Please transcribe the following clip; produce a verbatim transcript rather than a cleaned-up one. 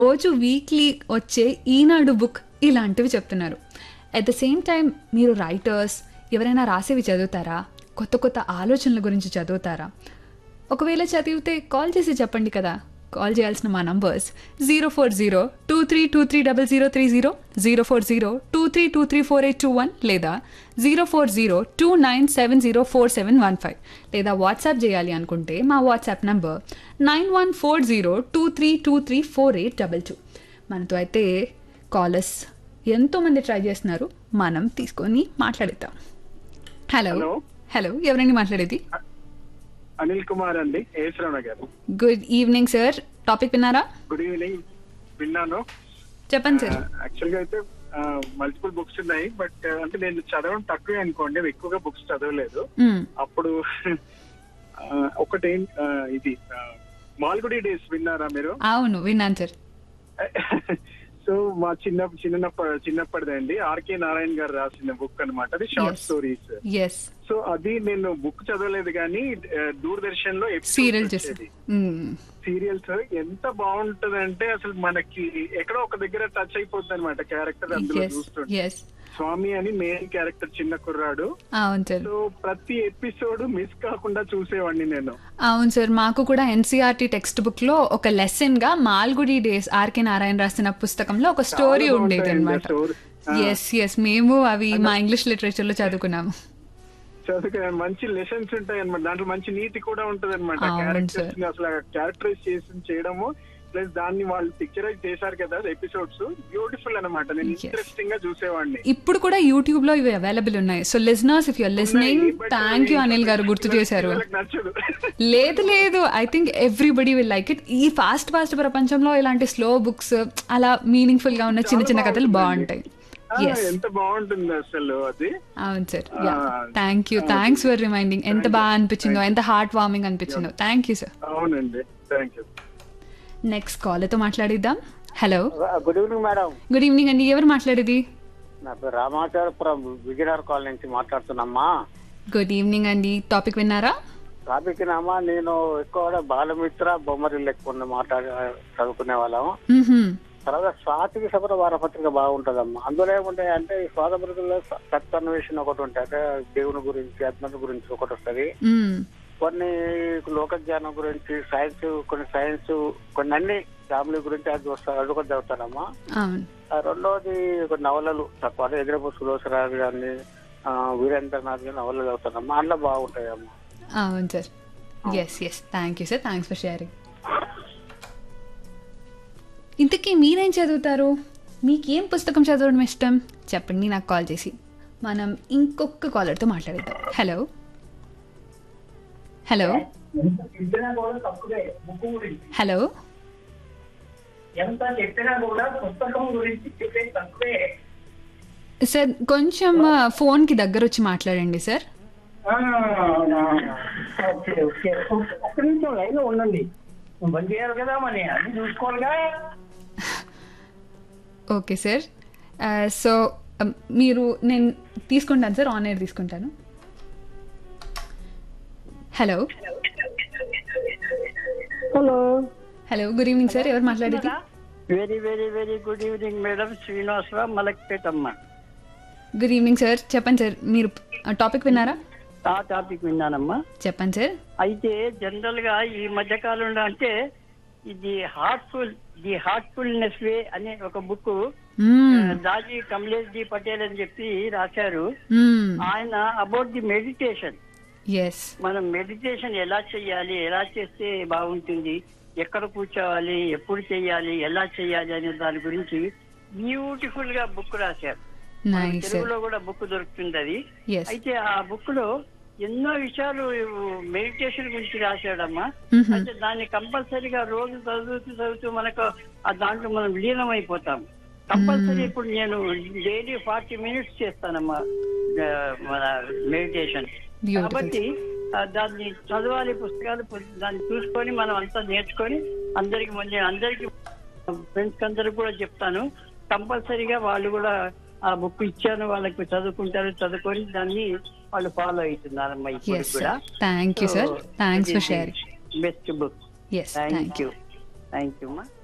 రోజు వీక్లీ వచ్చే ఈనాడు బుక్ ఇలాంటివి చెప్తున్నారు. అట్ ద సేమ్ టైం మీరు రైటర్స్ ఎవరైనా రాసేవి చదువుతారా? కొత్త కొత్త ఆలోచనల గురించి చదువుతారా? ఒకవేళ చదివితే కాల్ చేసి చెప్పండి కదా. కాల్ చేయాల్సిన మా numbers zero four zero two three two three double zero three zero, zero four zero two three two three four eight two one లేదా zero four zero two nine seven zero four seven one five లేదా WhatsApp చేయాలి అనుకుంటే మా WhatsApp number nine one four zero two three two three four eight double two. మనతో అయితే callers ఎంతోమంది try చేస్తున్నారు, మనం తీసుకొని మాట్లాడేద్దాం. హలో హలో ఎవరండి మాట్లాడేది? అనిల్ కుమార్ అండి, ఏశ్వరణ గారు. Good evening sir. టాపిక్ విన్నారా? Good evening. విన్నాను. చెప్పండి సార్. యాక్చువల్ గా అయితే మల్టిపుల్ బుక్స్ ఉన్నాయి, బట్ అంటే నేను చదవడం తక్కువే అనుకోండి, ఎక్కువగా బుక్స్ చదవలేదు. అప్పుడు ఒకటి ఇది మాల్గుడి డేస్ విన్నారా మీరు? అవును విన్నాను సార్. సో మా చిన్న చిన్నప్ప చిన్నప్పటిదండి ఆర్కే నారాయణ గారు రాసిన బుక్ అనమాట. అది షార్ట్ స్టోరీస్. సో అది నేను బుక్ చదవలేదు కానీ దూరదర్శన్ లో సీరియల్ సీరియల్స్ ఎంత బాగుంటది అంటే అసలు మనకి ఎక్కడో ఒక దగ్గర టచ్ అయిపోతుంది అనమాట క్యారెక్టర్. అందులో చూస్తుంటే స్వామి అని మెయిన్ క్యారెక్టర్, చిన్న కుర్రాడు. అవును సార్. సో ప్రతి ఎపిసోడ్ మిస్ కాకుండా చూసేవాడిని నేను. అవును సార్, మాకు కూడా ఎన్సీఆర్టీ టెక్స్ట్ బుక్ లో ఒక లెసన్ గా మాల్గుడి డేస్ ఆర్కే నారాయణ రాసిన పుస్తకంలో ఒక స్టోరీ ఉండేది అనమాట. ఎస్ ఎస్ మేము అవి మా ఇంగ్లీష్ లిటరేచర్ లో చదువుకున్నాము. చదువుకున్నాను. మంచి లెసన్స్ ఉంటాయి అనమాట దాంట్లో, మంచి నీతి కూడా ఉంటది అనమాట. క్యారెక్టర్స్ ని అసలు క్యారెక్టరైజ్ చేసి చేయడము ప్లస్ దాన్ని వాళ్ళు పిక్చరైజ్ చేశారు కదా ఎపిసోడ్స్, బ్యూటిఫుల్ అనమాట. నేను ఇంట్రెస్టింగ్ గా చూసేవాడిని. ఇప్పుడు కూడా యూట్యూబ్ లో ఇవి అవైలబుల్ ఉన్నాయి. So listeners if you're listening, thank you Anil గారు, గుర్తు చేశారు. లేదు లేదు, I think everybody will like it. ఈ ఫాస్ట్ ఫాస్ట్ ప్రపంచంలో ఇలాంటి స్లో బుక్స్, అలా మీనింగ్ఫుల్ గా ఉన్న చిన్న చిన్న కథలు బాగుంటాయి. ఎంత బాగుంటుంది అసలు అది. అవును sir. Thank you, thanks for reminding. ఎంత బాగా అనిపించిందో, ఎంత హార్ట్ వార్మింగ్ అనిపించిందో. Thank you sir. అవునండి, థ్యాంక్ యూ. నెక్స్ట్ కాల్ తో మాట్లాడిద్దాం. Hello, good evening madam. Good evening అండి. ఎవరు మాట్లాడేది? నా పేరు రామాచారపురం విజయనగర్ కాలనీ నుంచి మాట్లాడుతున్నామ్మా. గుడ్ ఈవినింగ్ అండి. టాపిక్ విన్నారా? టాపిక్ నామా నేను ఎక్కువ బాలమిత్ర, బొమ్మరిల్లు ఎక్కువ మాట్లాడి చదువుకునే వాళ్ళం. తర్వాత స్వాతికి సభర వారపత్రిక బాగుంటదమ్మా. అందులో ఏముంటాయి అంటే ఈ స్వాతంత్రంలో సత్యాన్వేషణ ఒకటి ఉంటాయి, అంటే దేవుని గురించి, ఆత్మ గురించి ఒకటి వస్తుంది. కొన్ని లోక జ్ఞానం గురించి, సైన్స్, కొన్ని సైన్స్, కొన్ని అన్ని ఫ్యామిలీ గురించి అది వస్తారు, అది ఒకటి చదువుతారమ్మా. రెండోది కొన్ని నవలలు తక్కువ, ఎదురపు సులోచరాజు గారిని, వీరేంద్రనాథ్ గారి నవలలు చదువుతారమ్మా. అందులో బాగుంటాయమ్మా. అవును sir. Yes yes, thank you sir. Thanks for sharing. ఇంతకీ మీరేం చదువుతారు? మీకేం పుస్తకం చదవడం ఇష్టం చెప్పండి నాకు కాల్ చేసి. మనం ఇంకొక కాలర్తో మాట్లాడేద్దాం. హలో హలో హలో సార్, కొంచెం ఫోన్ కి దగ్గర వచ్చి మాట్లాడండి సార్. ఉండండి, బంద్ చేయాలి కదా మరి, అది చూసుకోవాలిగా. Okay sir. సో మీరు, నేను తీసుకుంటాను సార్, ఆన్ ఎయిర్ తీసుకుంటాను. Hello hello hello good evening sir. ఎవరు మాట్లాడేది? Very very very good evening madam. Srinivasarao, Malakpet అమ్మ. Good evening sir. చెప్పండి సార్, మీరు టాపిక్ విన్నారా? ఆ టాపిక్ విన్నానమ్మా. చెప్పండి సార్. అయితే జనరల్ గా ఈ మధ్య కాలంలో అంటే ఇది హార్ట్ఫుల్ ది హార్ట్ఫుల్నెస్ వే అనే ఒక బుక్ దాజీ కమలేష్ జీ పటేల్ అని చెప్పి రాశారు. ఆయన అబౌట్ ది మెడిటేషన్. మనం మెడిటేషన్ ఎలా చెయ్యాలి, ఎలా చేస్తే బాగుంటుంది, ఎక్కడ కూర్చోవాలి, ఎప్పుడు చెయ్యాలి, ఎలా చెయ్యాలి అనే దాని గురించి బ్యూటిఫుల్ గా బుక్ రాశారు. తెలుగులో కూడా బుక్ దొరుకుతుంది అది. అయితే ఆ బుక్ లో ఎన్నో విషయాలు మెడిటేషన్ గురించి రాశాడమ్మా. అంటే దాన్ని కంపల్సరీగా రోజు చదువుతూ చదువుతూ మనకు ఆ దాంట్లో మనం లీనం అయిపోతాం. కంపల్సరీ ఇప్పుడు నేను డైలీ ఫార్టీ మినిట్స్ చేస్తానమ్మా మన మెడిటేషన్. కాబట్టి దాన్ని చదవాలి, పుస్తకాలు దాన్ని చూసుకొని మనం అంతా నేర్చుకొని అందరికి మళ్ళీ అందరికి ఫ్రెండ్స్ అందరికి కూడా చెప్తాను. కంపల్సరీగా వాళ్ళు కూడా ఆ బుక్ ఇచ్చాను వాళ్ళకి, చదువుకుంటారు, చదువుకొని దాన్ని వాళ్ళు ఫాలో అవుతున్నారమ్మా ఇప్పుడు కూడా. Thank you sir. Thanks for sharing. Best book. Thank you thank you అమ్మా.